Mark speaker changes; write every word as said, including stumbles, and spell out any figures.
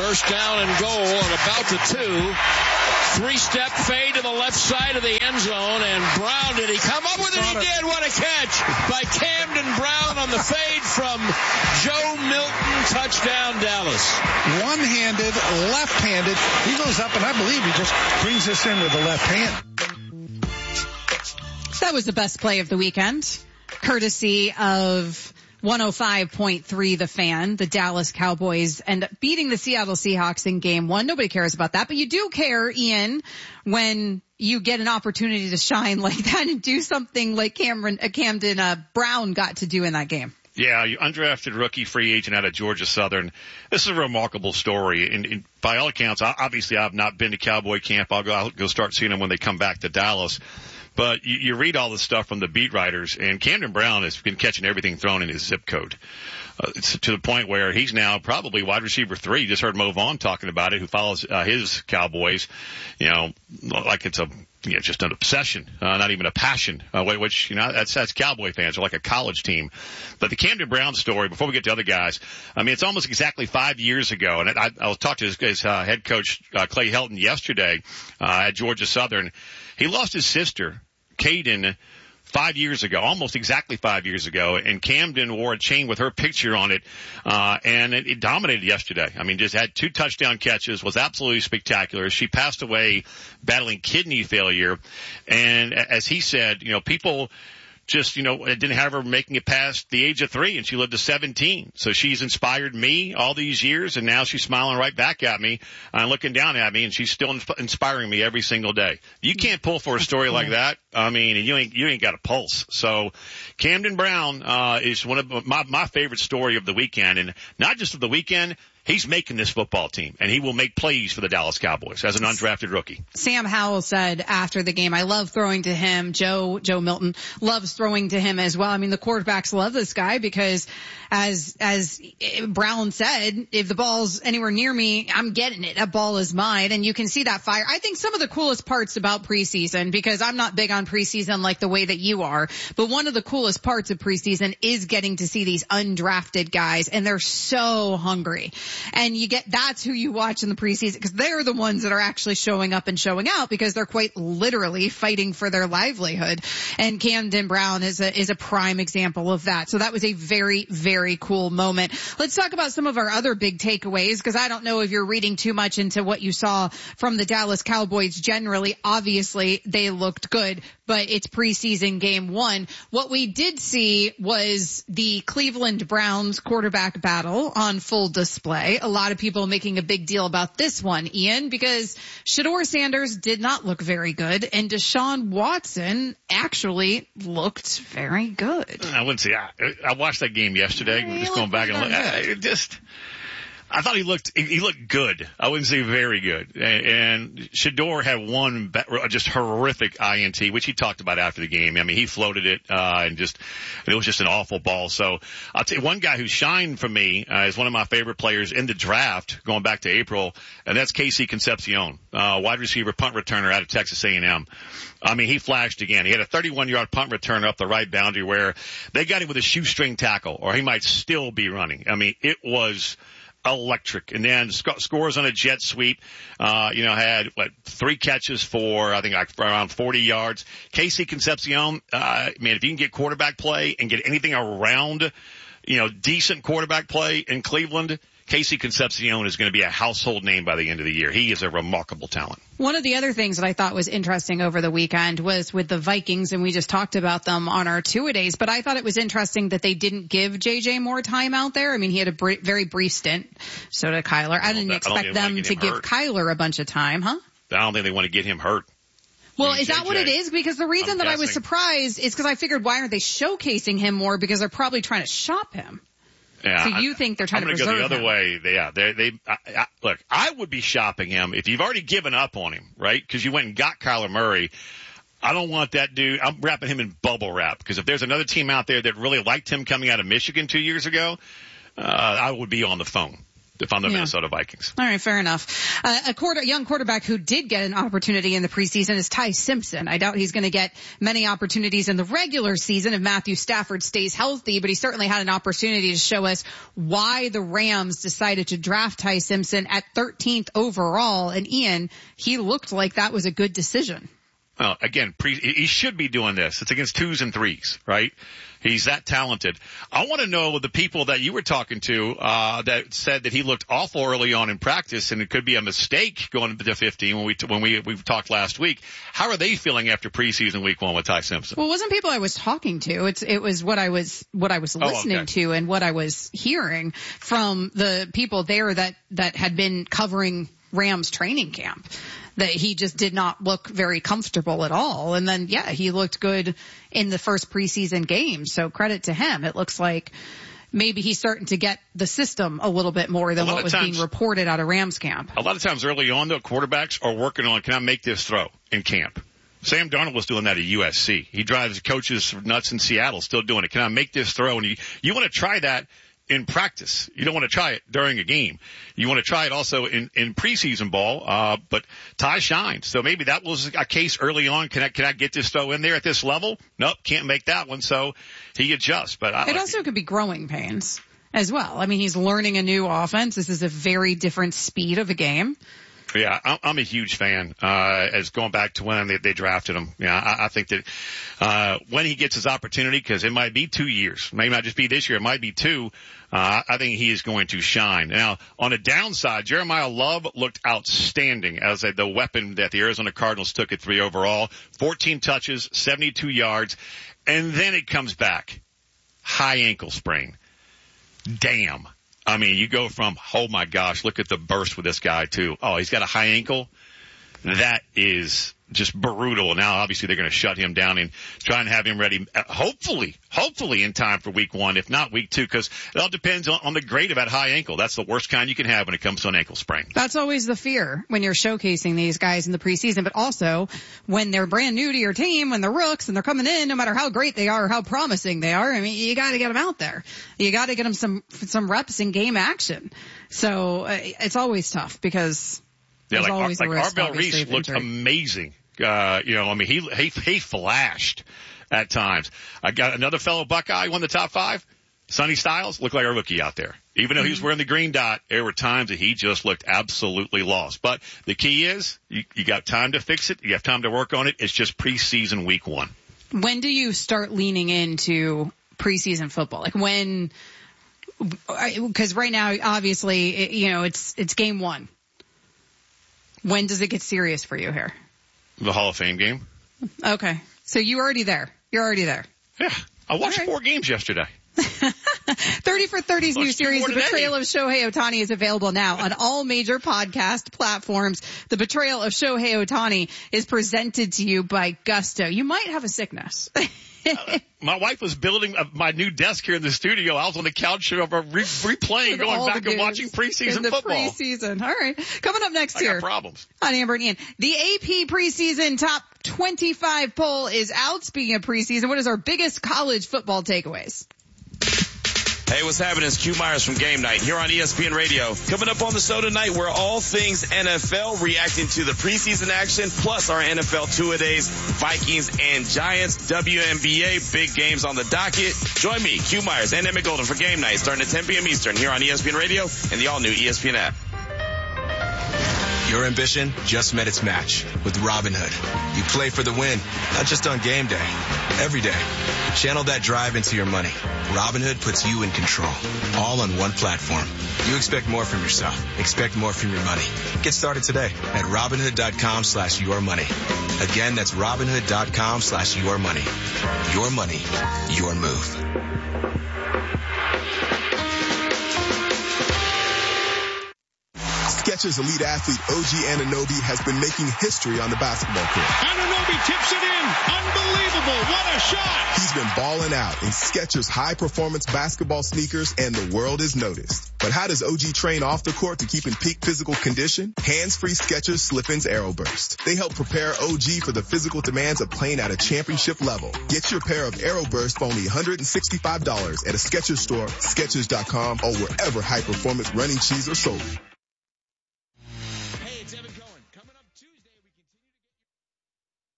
Speaker 1: First down and goal and about the two. Three-step fade to the left side of the end zone, and Brown, did he come up with it? He did. What a catch by Camden Brown on the fade from Joe Milton. Touchdown, Dallas.
Speaker 2: One-handed, left-handed. He goes up, and I believe he just brings this in with the left hand.
Speaker 3: That was the best play of the weekend, courtesy of one oh five point three The Fan. The Dallas Cowboys end up beating the Seattle Seahawks in game one. Nobody cares about that, but you do care, Ian, when you get an opportunity to shine like that and do something like Cameron, uh, Camden uh, Brown got to do in that game.
Speaker 4: Yeah, you undrafted rookie free agent out of Georgia Southern. This is a remarkable story. And, and by all accounts, obviously I've not been to Cowboy camp. I'll go, I'll go start seeing them when they come back to Dallas. But you, you read all this stuff from the beat writers, and Camden Brown has been catching everything thrown in his zip code. Uh, it's to the point where he's now probably wide receiver three. You just heard Mo Vaughn talking about it, who follows uh, his Cowboys, you know, like it's a, you know, just an obsession, uh, not even a passion, uh, which, you know, that's, that's Cowboy fans are like a college team. But the Camden Brown story, before we get to other guys, I mean, it's almost exactly five years ago. And I, I was talking to his, his uh, head coach, uh, Clay Helton, yesterday, uh, at Georgia Southern. He lost his sister, Caden, five years ago, almost exactly five years ago, and Camden wore a chain with her picture on it, uh, and it, it dominated yesterday. I mean, just had two touchdown catches, was absolutely spectacular. She passed away battling kidney failure, and as he said, you know, people just, you know, didn't have her making it past the age of three, and she lived to seventeen. So she's inspired me all these years, and now she's smiling right back at me and looking down at me, and she's still inspiring me every single day. You can't pull for a story like that. I mean, you ain't, you ain't got a pulse. So Camden Brown, uh, is one of my, my favorite story of the weekend, and not just of the weekend. He's making this football team, and he will make plays for the Dallas Cowboys as an undrafted rookie.
Speaker 3: Sam Howell said after the game, I love throwing to him. Joe, Joe Milton loves throwing to him as well. I mean, the quarterbacks love this guy because as, as Brown said, if the ball's anywhere near me, I'm getting it. That ball is mine. And you can see that fire. I think some of the coolest parts about preseason, because I'm not big on preseason like the way that you are, but one of the coolest parts of preseason is getting to see these undrafted guys, and they're so hungry. And you get, that's who you watch in the preseason, because they're the ones that are actually showing up and showing out, because they're quite literally fighting for their livelihood. And Camden Brown is a, is a prime example of that. So that was a very, very cool moment. Let's talk about some of our other big takeaways, because I don't know if you're reading too much into what you saw from the Dallas Cowboys generally. Obviously, they looked good, but it's preseason game one. What we did see was the Cleveland Browns quarterback battle on full display. A lot of people making a big deal about this one, Ian, because Shedeur Sanders did not look very good, and Deshaun Watson actually looked very good.
Speaker 4: I wouldn't say I, I watched that game yesterday.
Speaker 3: Yeah,
Speaker 4: just going back and look, I, just. I thought he looked he looked good. I wouldn't say very good. And, and Shedeur had one just horrific I N T, which he talked about after the game. I mean, he floated it, uh, and just it was just an awful ball. So I'll tell you, one guy who shined for me uh, is one of my favorite players in the draft going back to April, and that's Casey Concepcion, uh, wide receiver, punt returner out of Texas A and M. I mean, he flashed again. He had a thirty-one-yard punt return up the right boundary where they got him with a shoestring tackle, or he might still be running. I mean, it was electric. And then sc- scores on a jet sweep, uh, you know, had what, three catches for, I think, like around forty yards. Casey Concepcion, uh, man, if you can get quarterback play and get anything around, you know, decent quarterback play in Cleveland, Casey Concepcion is going to be a household name by the end of the year. He is a remarkable talent.
Speaker 3: One of the other things that I thought was interesting over the weekend was with the Vikings, and we just talked about them on our two-a-days, but I thought it was interesting that they didn't give J J more time out there. I mean, he had a br- very brief stint. So did Kyler. I didn't expect them to give Kyler a bunch of time, huh?
Speaker 4: I don't think they want to get him hurt.
Speaker 3: Well, is that what it is? Because the reason that I was surprised is because I figured, why aren't they showcasing him more? Because they're probably trying to shop him.
Speaker 4: Yeah,
Speaker 3: so you think they're trying
Speaker 4: I'm
Speaker 3: to preserve him?
Speaker 4: I'm going to go the other
Speaker 3: him.
Speaker 4: way. They, yeah, they, they, I, I, look, I would be shopping him if you've already given up on him, right? Because you went and got Kyler Murray. I don't want that dude. I'm wrapping him in bubble wrap, because if there's another team out there that really liked him coming out of Michigan two years ago, uh, I would be on the phone. if I'm the
Speaker 3: Yeah.
Speaker 4: Minnesota Vikings.
Speaker 3: All right, fair enough. Uh, a quarter, young quarterback who did get an opportunity in the preseason is Ty Simpson. I doubt he's going to get many opportunities in the regular season if Matthew Stafford stays healthy, but he certainly had an opportunity to show us why the Rams decided to draft Ty Simpson at thirteenth overall. And Ian, he looked like that was a good decision.
Speaker 4: Well, again, pre, he should be doing this. It's against twos and threes, right? He's that talented. I want to know the people that you were talking to uh that said that he looked awful early on in practice, and it could be a mistake going to fifteen when we when we we talked last week. How are they feeling after preseason week one with Ty Simpson?
Speaker 3: Well, it wasn't people I was talking to. It's it was what I was what I was listening
Speaker 4: oh, okay.
Speaker 3: to and what I was hearing from the people there that that had been covering Rams training camp. That he just did not look very comfortable at all. And then, yeah, he looked good in the first preseason game. So credit to him. It looks like maybe he's starting to get the system a little bit more than what was times, being reported out of Rams camp.
Speaker 4: A lot of times early on, though, quarterbacks are working on, can I make this throw in camp? Sam Darnold was doing that at U S C. He drives coaches nuts in Seattle, still doing it. Can I make this throw? And you, you want to try that in practice. You don't want to try it during a game. You want to try it also in, in preseason ball, uh, but Ty shined. So maybe that was a case early on. Can I, can I get this throw in there at this level? Nope, can't make that one. So he adjusts. But I
Speaker 3: it
Speaker 4: like
Speaker 3: also
Speaker 4: it.
Speaker 3: could be growing pains as well. I mean, he's learning a new offense. This is a very different speed of a game.
Speaker 4: Yeah, I'm a huge fan, uh, as going back to when they, they drafted him. Yeah, I, I think that, uh, when he gets his opportunity, cause it might be two years, maybe not just be this year, it might be two, uh, I think he is going to shine. Now, on the downside, Jeremiah Love looked outstanding as a, the weapon that the Arizona Cardinals took at three overall, fourteen touches, seventy-two yards, and then it comes back. High ankle sprain. Damn. I mean, you go from, oh my gosh, look at the burst with this guy too. Oh, he's got a high ankle. That is just brutal. Now, obviously, they're going to shut him down and try and have him ready, uh, hopefully, hopefully in time for week one, if not week two, because it all depends on, on the grade of that high ankle. That's the worst kind you can have when it comes to an ankle sprain.
Speaker 3: That's always the fear when you're showcasing these guys in the preseason, but also when they're brand new to your team, when they're rooks and they're coming in, no matter how great they are or how promising they are. I mean, you got to get them out there. You got to get them some some reps in game action. So uh, it's always tough because
Speaker 4: yeah,
Speaker 3: there's
Speaker 4: like,
Speaker 3: always
Speaker 4: like
Speaker 3: the risk.
Speaker 4: Arbel Reese looked amazing. Uh, you know, I mean, he, he, he flashed at times. I got another fellow Buckeye, won the top five. Sonny Styles looked like a rookie out there. Even though mm-hmm. he was wearing the green dot, there were times that he just looked absolutely lost. But the key is you, you got time to fix it. You have time to work on it. It's just preseason week one.
Speaker 3: When do you start leaning into preseason football? Like when, because right now, obviously, it, you know, it's, it's game one. When does it get serious for you here?
Speaker 4: The Hall of Fame game.
Speaker 3: Okay. So you're already there. You're already there.
Speaker 4: Yeah. I watched
Speaker 3: right.
Speaker 4: four games yesterday.
Speaker 3: thirty for thirty's new series, The Betrayal of Shohei Ohtani, is available now on all major podcast platforms. The Betrayal of Shohei Ohtani is presented to you by Gusto. You might have a sickness.
Speaker 4: uh, my wife was building uh, my new desk here in the studio. I was on the couch of re- replaying, going back and watching preseason
Speaker 3: the
Speaker 4: football.
Speaker 3: Preseason. All right. Coming up next
Speaker 4: I
Speaker 3: year.
Speaker 4: Got problems.
Speaker 3: On Amber and Ian. The A P preseason top twenty-five poll is out. Speaking of preseason, what is our biggest college football takeaways?
Speaker 5: Hey, what's happening? It's Q Myers from Game Night here on E S P N Radio. Coming up on the show tonight, we're all things N F L, reacting to the preseason action, plus our N F L two-a-days, Vikings and Giants, W N B A, big games on the docket. Join me, Q Myers, and Emmett Golden for Game Night, starting at ten p.m. Eastern here on E S P N Radio and the all-new E S P N app.
Speaker 6: Your ambition just met its match with Robinhood. You play for the win, not just on game day, every day. Channel that drive into your money. Robinhood puts you in control, all on one platform. You expect more from yourself. Expect more from your money. Get started today at Robinhood.com slash your money. Again, that's Robinhood.com slash your money. Your money, your move.
Speaker 7: Skechers elite athlete O G Anunoby has been making history on the basketball court.
Speaker 1: Anunoby tips it in. Unbelievable. What a shot.
Speaker 7: He's been balling out in Skechers high-performance basketball sneakers, and the world has noticed. But how does O G train off the court to keep in peak physical condition? Hands-free Skechers Slip-ins Aeroburst. They help prepare O G for the physical demands of playing at a championship level. Get your pair of Aeroburst for only one hundred sixty-five dollars at a Skechers store, Skechers dot com, or wherever high-performance running shoes are sold.